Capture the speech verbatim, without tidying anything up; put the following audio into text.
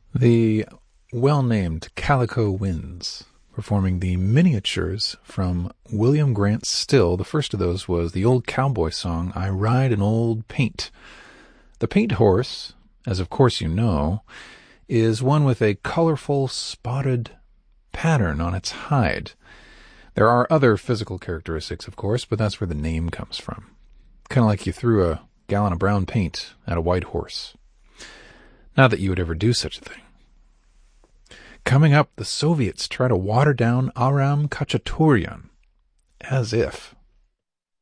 The well-named Calico Winds, performing the miniatures from William Grant's Still. The first of those was the old cowboy song, I Ride an Old Paint. The paint horse, as of course you know, is one with a colorful spotted pattern on its hide. There are other physical characteristics, of course, but that's where the name comes from. Kind of like you threw a gallon of brown paint at a white horse. Not that you would ever do such a thing. Coming up, the Soviets try to water down Aram Khachaturian. As if.